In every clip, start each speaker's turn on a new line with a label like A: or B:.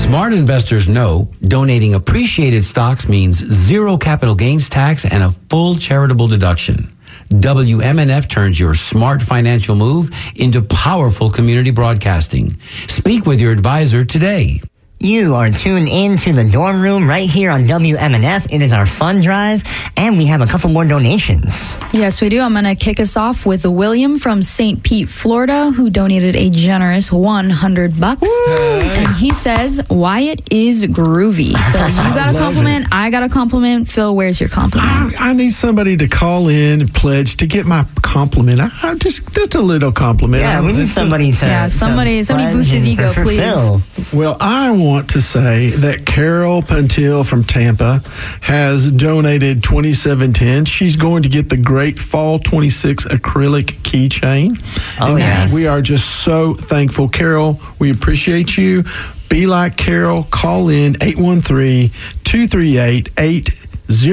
A: Smart investors know donating appreciated stocks means zero capital gains tax and a full charitable deduction. WMNF turns your smart financial move into powerful community broadcasting. Speak with your advisor today.
B: You are tuned in to the dorm room right here on WMNF. It is our fund drive, and we have a couple more donations.
C: Yes, we do. I'm going to kick us off with William from St. Pete, Florida, who donated a generous $100. And he says, Wyatt is groovy. So you got a compliment. I got a compliment. Phil, where's your compliment?
D: I need somebody to call in and pledge to get my compliment. Just a little compliment.
B: Yeah, we need somebody to...
C: Yeah, somebody boost his ego,
B: for
C: please.
B: Phil.
D: Well, I want to say that Carol Puntil from Tampa has donated $27.10. She's going to get the great Fall 26 acrylic keychain.
B: Oh, yes.
D: We are just so thankful. Carol, we appreciate you. Be like Carol. Call in 813-238-8001.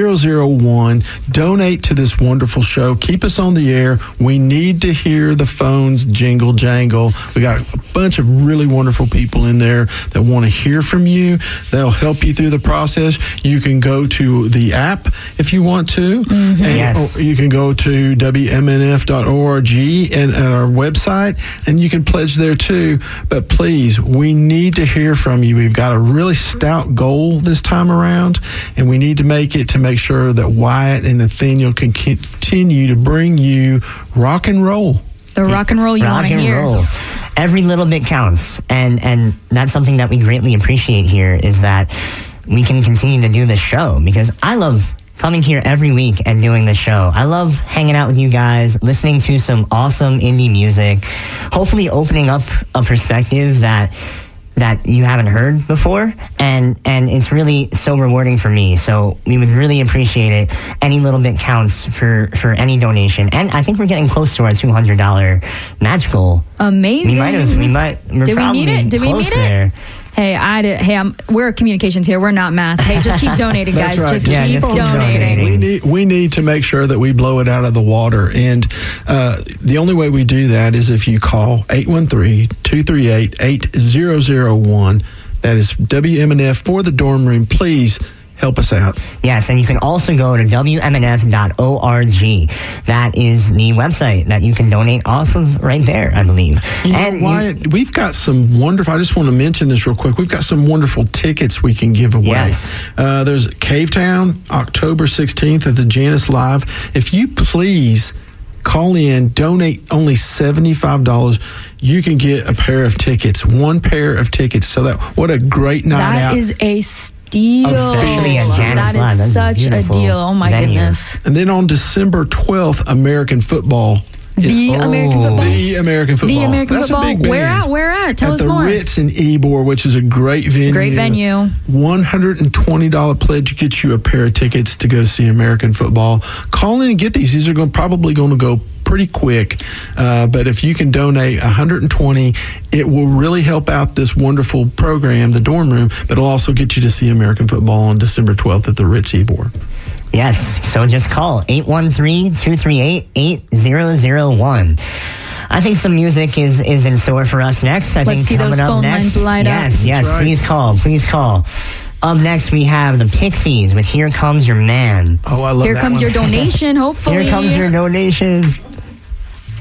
D: Donate to this wonderful show. Keep us on the air. We need to hear the phones jingle jangle. We got a bunch of really wonderful people in there that want to hear from you. They'll help you through the process. You can go to the app if you want to.
C: Mm-hmm.
D: And
B: Yes.
D: you can go to WMNF.org and at our website, and you can pledge there too. But please, we need to hear from you. We've got a really stout goal this time around, and we need to make sure that Wyatt and Nathaniel can continue to bring you rock and roll.
C: The rock and roll you want to hear.
B: Roll. Every little bit counts, and that's something that we greatly appreciate here, is that we can continue to do this show, because I love coming here every week and doing this show. I love hanging out with you guys, listening to some awesome indie music, hopefully opening up a perspective that you haven't heard before, and it's really so rewarding for me. So we would really appreciate it. Any little bit counts for any donation, and I think we're getting close to our $200 match goal.
C: Amazing.
B: We're
C: Did we need it? Did we need
B: there.
C: it? Hey, we're communications here. We're not math. Hey, just keep donating, guys.
D: That's right.
C: Just keep
B: keep
C: donating.
D: We need to make sure that we blow it out of the water. And the only way we do that is if you call 813-238-8001. That is WMNF for the dorm room. Please help us out.
B: Yes, and you can also go to WMNF.org. That is the website that you can donate off of right there, I believe.
D: Wyatt, we've got some wonderful, I just want to mention this real quick. We've got some wonderful tickets we can give away.
B: Yes.
D: There's Cave Town, October 16th at the Janice Live. If you please call in, donate only $75, you can get a pair of tickets, one pair of tickets. So what a great night out.
C: That is a steal.
B: Especially at Janice
C: That
B: Live.
C: is
B: That's
C: such a
B: beautiful
C: deal. Oh my
B: venue.
C: goodness.
D: And then on December 12th, American football.
C: American football.
D: The American football.
C: The American
D: That's
C: football.
D: A big band.
C: Where at? Tell us
D: At
C: more.
D: the Ritz in Ybor, which is a great venue.
C: Great venue.
D: $120 pledge gets you a pair of tickets to go see American football. Call in and get these. These are probably going to go pretty quick, but if you can donate $120, it will really help out this wonderful program, the dorm room, but it'll also get you to see American football on December 12th at the Ritz Ybor.
B: Yes, so just call 813-238-8001. I think some music is in store for us next.
C: Let's see those phone lines light up.
B: Yes,
D: right.
B: Please call. Up next, we have the Pixies with Here Comes Your Man.
D: Oh, I love that
C: Here comes
D: one.
C: your donation, hopefully.
B: Here comes your donation.